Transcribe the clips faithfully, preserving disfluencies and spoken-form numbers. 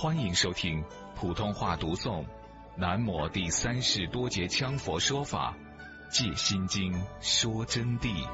欢迎收听普通话读诵南摩第三世多杰羌佛说法借心经说真谛。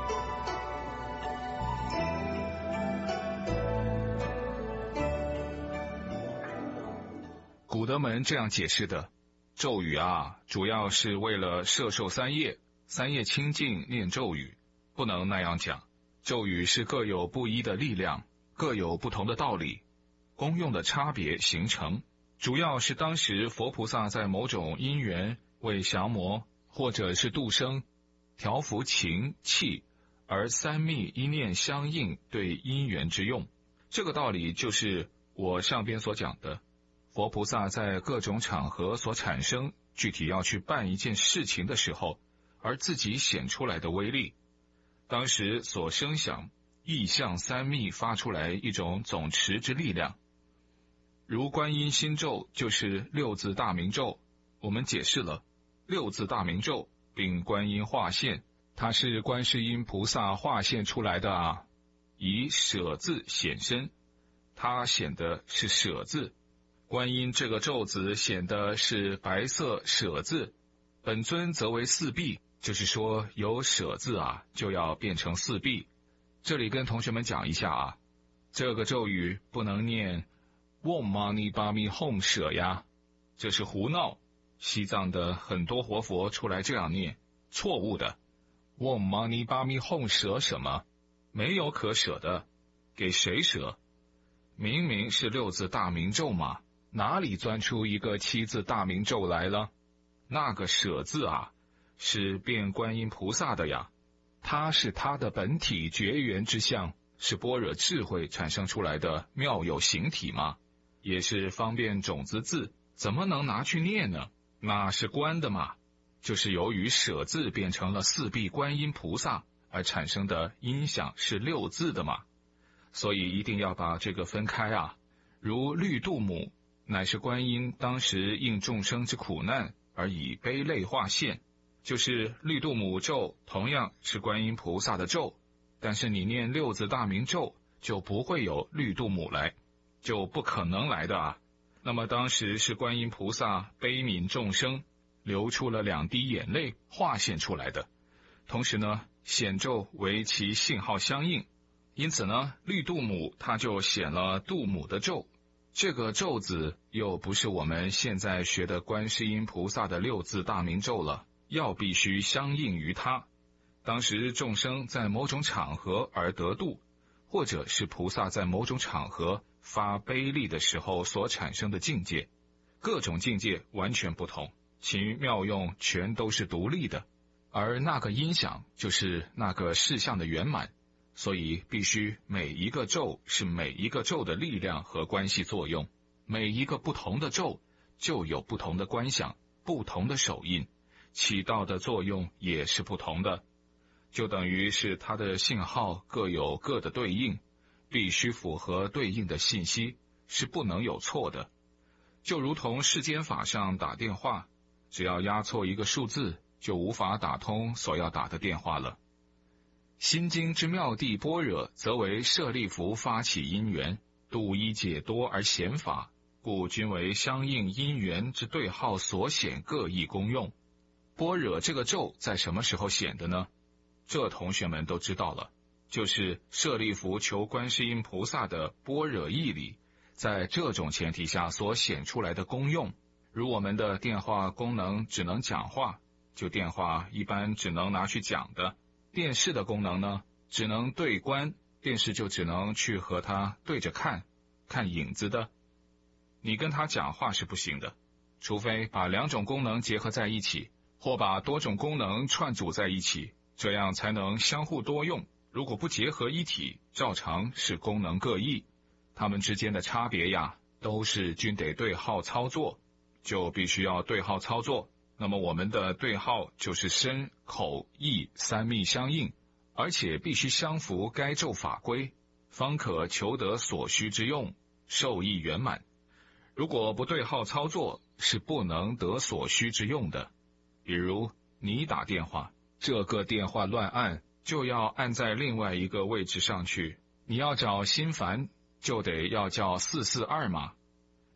古德门这样解释的：咒语啊，主要是为了摄受三业，三业清净念咒语，不能那样讲。咒语是各有不一的力量，各有不同的道理，功用的差别形成，主要是当时佛菩萨在某种因缘为降魔或者是度生，调伏情气，而三密一念相应对因缘之用。这个道理就是我上边所讲的，佛菩萨在各种场合所产生，具体要去办一件事情的时候，而自己显出来的威力。当时所声响意象三密发出来一种总持之力量，如观音心咒就是六字大明咒，我们解释了六字大明咒并观音化现，它是观世音菩萨化现出来的啊，以舍字显身，它显的是舍字。观音这个咒子显的是白色舍字，本尊则为四臂，就是说有舍字啊，就要变成四臂。这里跟同学们讲一下啊，这个咒语不能念 Om Mani Padme Hum 舍呀，这是胡闹。西藏的很多活佛出来这样念，错误的。Om Mani Padme Hum 舍什么？没有可舍的，给谁舍？明明是六字大明咒嘛，哪里钻出一个七字大明咒来了？那个舍字啊，是变观音菩萨的呀，它是它的本体绝缘之相，是般若智慧产生出来的妙有形体嘛，也是方便种子字，怎么能拿去念呢？那是观的嘛，就是由于舍字变成了四臂观音菩萨而产生的音响是六字的嘛，所以一定要把这个分开啊。如绿度母乃是观音当时应众生之苦难而以悲泪化现，就是绿度母咒同样是观音菩萨的咒，但是你念六字大明咒就不会有绿度母来，就不可能来的啊。那么当时是观音菩萨悲悯众生，流出了两滴眼泪化现出来的，同时呢显咒为其信号相应，因此呢绿度母它就显了度母的咒。这个咒子又不是我们现在学的观世音菩萨的六字大明咒了，要必须相应于它。当时众生在某种场合而得度，或者是菩萨在某种场合发悲力的时候所产生的境界，各种境界完全不同，其妙用全都是独立的，而那个音响就是那个事项的圆满，所以必须每一个咒是每一个咒的力量和关系作用，每一个不同的咒就有不同的观想，不同的手印，起到的作用也是不同的，就等于是它的信号各有各的对应，必须符合对应的信息，是不能有错的。就如同世间法上打电话，只要压错一个数字，就无法打通所要打的电话了。心经之妙谛般若，则为舍利弗发起因缘，度一解多而显法，故均为相应因缘之对号所显各异功用。般若这个咒在什么时候显的呢？这同学们都知道了，就是舍利弗求观世音菩萨的般若义理，在这种前提下所显出来的功用。如我们的电话功能只能讲话，就电话一般只能拿去讲的。电视的功能呢，只能对观，电视就只能去和它对着看，看影子的。你跟他讲话是不行的，除非把两种功能结合在一起，或把多种功能串组在一起，这样才能相互多用。如果不结合一体，照常是功能各异，它们之间的差别呀，都是均得对号操作，就必须要对号操作。那么我们的对号就是身口意三密相应，而且必须相符该咒法规，方可求得所需之用，受益圆满。如果不对号操作，是不能得所需之用的。比如你打电话，这个电话乱按，就要按在另外一个位置上去，你要找心烦，就得要叫四四二嘛。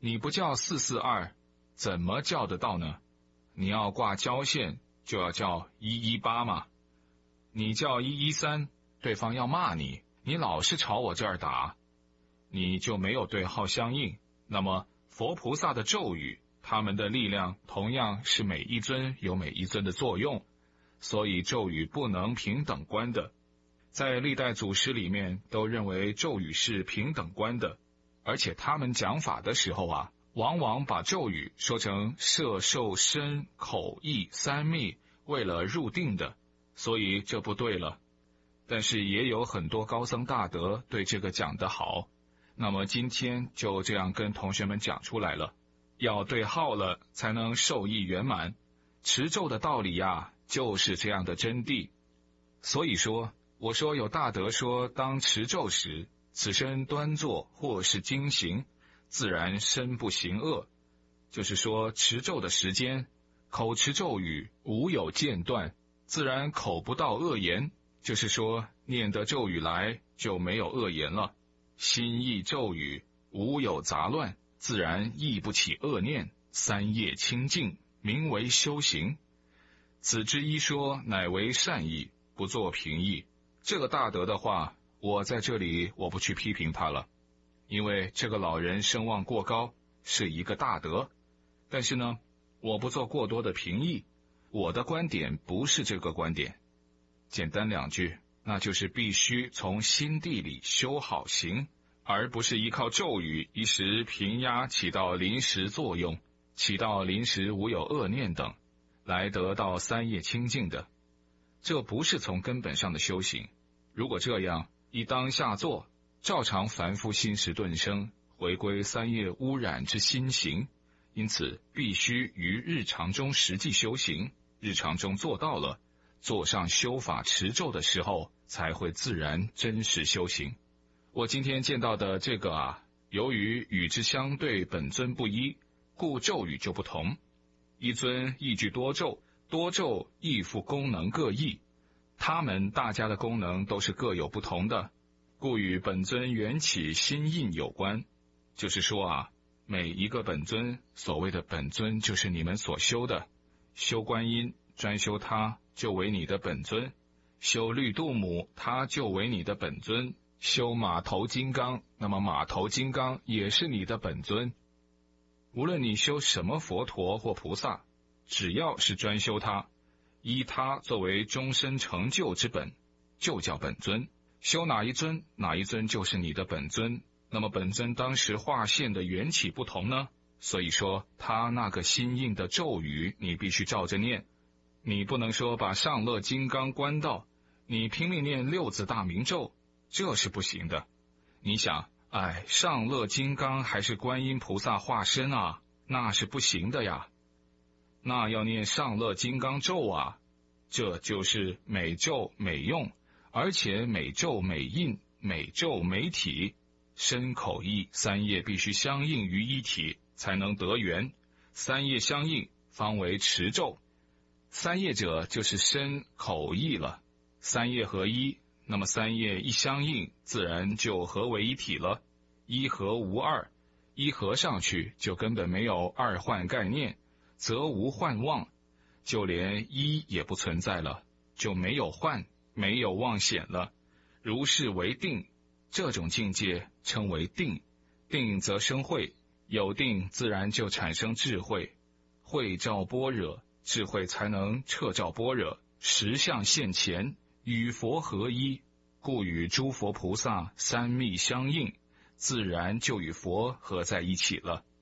你不叫四四二，怎么叫得到呢？你要挂交线，就要叫一一八嘛。你叫一一三，对方要骂你，你老是朝我这儿打，你就没有对号相应。那么佛菩萨的咒语，他们的力量同样是每一尊有每一尊的作用，所以咒语不能平等观的。在历代祖师里面都认为咒语是平等观的，而且他们讲法的时候啊，往往把咒语说成摄受身口意三密，为了入定的，所以这不对了。但是也有很多高僧大德对这个讲得好，那么今天就这样跟同学们讲出来了，要对号了才能受益圆满。持咒的道理呀，就是这样的真谛。所以说，我说有大德说，当持咒时，此身端坐或是经行，自然身不行恶。就是说，持咒的时间，口持咒语，无有间断，自然口不到恶言。就是说，念得咒语来，就没有恶言了。心意咒语，无有杂乱，自然忆不起恶念，三业清净，名为修行。此之一说，乃为善意，不作评议。这个大德的话，我在这里我不去批评他了，因为这个老人声望过高，是一个大德。但是呢，我不做过多的评议，我的观点不是这个观点。简单两句，那就是必须从心地里修好行，而不是依靠咒语一时平压起到临时作用，起到临时无有恶念等，来得到三业清净的。这不是从根本上的修行。如果这样，一当下做，照常凡夫心识顿生，回归三业污染之心行。因此必须于日常中实际修行，日常中做到了，做上修法持咒的时候，才会自然真实修行。我今天见到的这个啊，由于与之相对本尊不一，故咒语就不同。一尊一句多咒，多咒亦复功能各异，他们大家的功能都是各有不同的，故与本尊缘起心印有关。就是说啊，每一个本尊，所谓的本尊就是你们所修的，修观音专修它就为你的本尊，修绿度母它就为你的本尊，修马头金刚，那么马头金刚也是你的本尊。无论你修什么佛陀或菩萨，只要是专修它，依它作为终身成就之本，就叫本尊。修哪一尊，哪一尊就是你的本尊。那么本尊当时化现的缘起不同呢，所以说他那个心印的咒语你必须照着念。你不能说把上乐金刚关到，你拼命念六字大明咒，这是不行的。你想，哎，上乐金刚还是观音菩萨化身啊，那是不行的呀。那要念上乐金刚咒啊，这就是每咒每用，而且每咒每印，每咒每体，身口意三业必须相应于一体，才能得缘。三业相应，方为持咒。三业者就是身口意了，三业合一，那么三业一相应，自然就合为一体了。一合无二，一合上去就根本没有二幻概念，则无幻妄，就连一也不存在了，就没有幻，没有妄显了。如是为定，这种境界称为定。定则生慧，有定自然就产生智慧，慧照般若，智慧才能彻照般若，实相现前，与佛合一，故与诸佛菩萨三密相应，自然就与佛合在一起了。